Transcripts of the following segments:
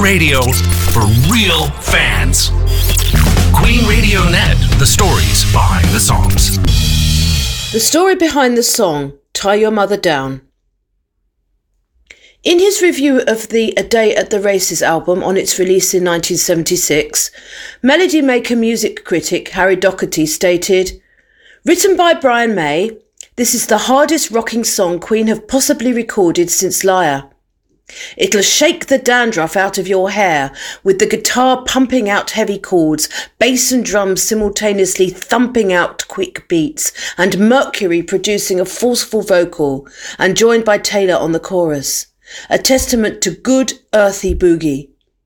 radio for real fans. Queen Radio Net, the stories behind the songs. The story behind the song, Tie Your Mother Down. In his review of the A Day at the Races album on its release in 1976, Melody Maker music critic Harry Doherty stated, "Written by Brian May, this is the hardest rocking song Queen have possibly recorded since Liar. It'll shake the dandruff out of your hair, with the guitar pumping out heavy chords, bass and drums simultaneously thumping out quick beats, and Mercury producing a forceful vocal, and joined by Taylor on the chorus. A testament to good, earthy boogie."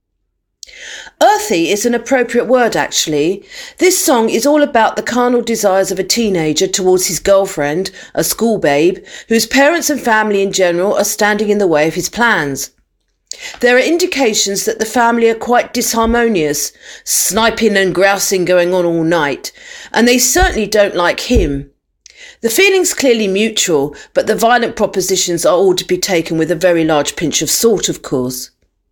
Earthy is an appropriate word, actually. This song is all about the carnal desires of a teenager towards his girlfriend, a school babe, whose parents and family in general are standing in the way of his plans. There are indications that the family are quite disharmonious, sniping and grousing going on all night, and they certainly don't like him. The feeling's clearly mutual, but the violent propositions are all to be taken with a very large pinch of salt, of course.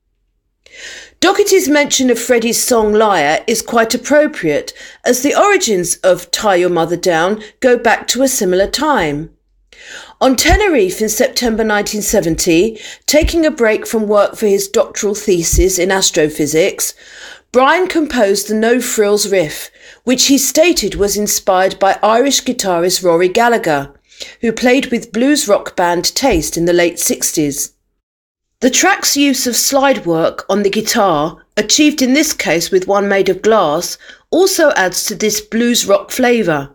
Doherty's mention of Freddie's song Liar is quite appropriate, as the origins of Tie Your Mother Down go back to a similar time. On Tenerife in September 1970, taking a break from work for his doctoral thesis in astrophysics, Brian composed the No Frills riff, which he stated was inspired by Irish guitarist Rory Gallagher, who played with blues rock band Taste in the late 60s. The track's use of slide work on the guitar, achieved in this case with one made of glass, also adds to this blues rock flavour.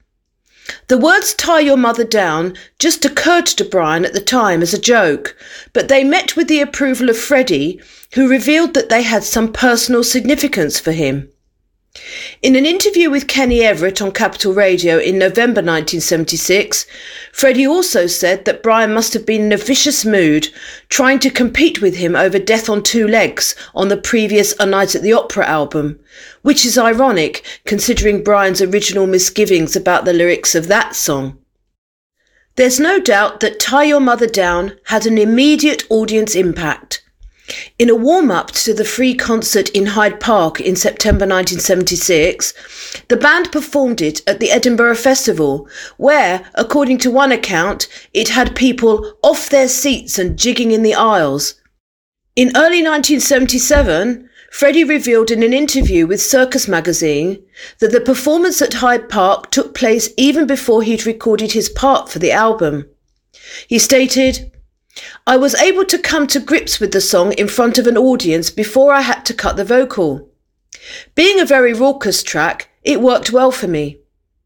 The words "Tie Your Mother Down" just occurred to Brian at the time as a joke, but they met with the approval of Freddie, who revealed that they had some personal significance for him. In an interview with Kenny Everett on Capital Radio in November 1976, Freddie also said that Brian must have been in a vicious mood, trying to compete with him over Death on Two Legs on the previous A Night at the Opera album, which is ironic considering Brian's original misgivings about the lyrics of that song. There's no doubt that Tie Your Mother Down had an immediate audience impact. In a warm-up to the free concert in Hyde Park in September 1976, the band performed it at the Edinburgh Festival, where, according to one account, it had people off their seats and jigging in the aisles. In early 1977, Freddie revealed in an interview with Circus magazine that the performance at Hyde Park took place even before he'd recorded his part for the album. He stated, "I was able to come to grips with the song in front of an audience before I had to cut the vocal. Being a very raucous track, it worked well for me."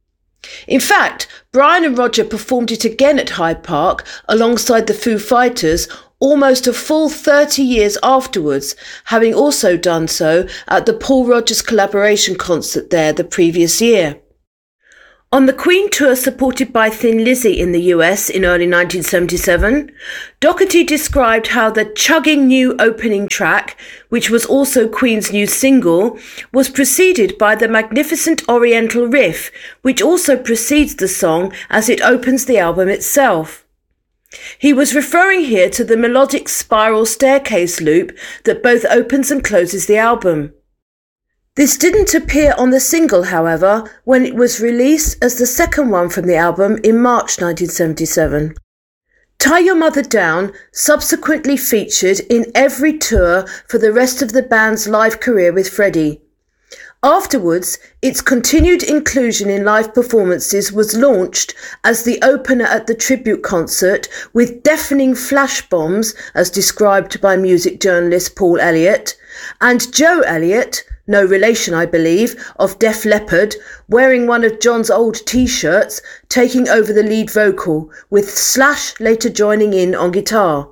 In fact, Brian and Roger performed it again at Hyde Park alongside the Foo Fighters almost a full 30 years afterwards, having also done so at the Paul Rodgers collaboration concert there the previous year. On the Queen tour supported by Thin Lizzy in the US in early 1977, Doherty described how the chugging new opening track, which was also Queen's new single, was preceded by the magnificent Oriental riff, which also precedes the song as it opens the album itself. He was referring here to the melodic spiral staircase loop that both opens and closes the album. This didn't appear on the single, however, when it was released as the second one from the album in March 1977. Tie Your Mother Down subsequently featured in every tour for the rest of the band's live career with Freddie. Afterwards, its continued inclusion in live performances was launched as the opener at the tribute concert with deafening flash bombs, as described by music journalist Paul Elliott, and Joe Elliott, no relation I believe, of Def Leppard, wearing one of John's old t-shirts, taking over the lead vocal, with Slash later joining in on guitar.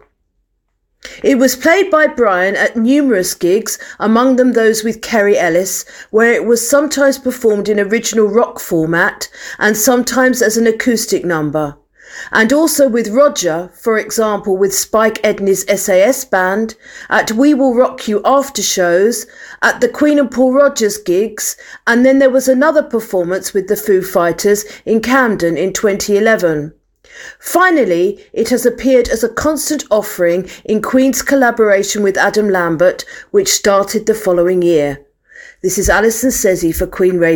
It was played by Brian at numerous gigs, among them those with Kerry Ellis, where it was sometimes performed in original rock format and sometimes as an acoustic number. And also with Roger, for example with Spike Edney's SAS band, at We Will Rock You after shows, at the Queen and Paul Rodgers gigs, and then there was another performance with the Foo Fighters in Camden in 2011. Finally, it has appeared as a constant offering in Queen's collaboration with Adam Lambert, which started the following year. This is Alison Sezzi for Queen Radio.